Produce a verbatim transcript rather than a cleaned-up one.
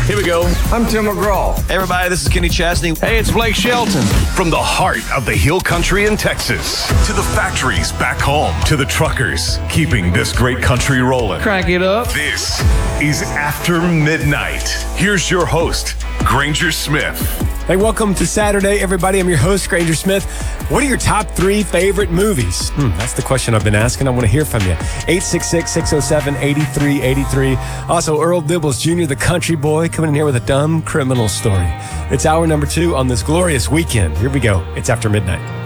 Here we go. I'm Tim McGraw. Hey everybody, this is Kenny Chesney. Hey, it's Blake Shelton. From the heart of the Hill Country in Texas to the factories back home to the truckers keeping this great country rolling. Crank it up. This is After Midnight. Here's your host, Granger Smith. Hey, welcome to Saturday, everybody. I'm your host, Granger Smith. What are your top three favorite movies? Hmm, that's the question I've been asking. I want to hear from you. eight six six, six oh seven, eight three eight three. Also, Earl Dibbles Junior, the country boy, coming in here with a dumb criminal story. It's hour number two on this glorious weekend. Here we go. It's After Midnight.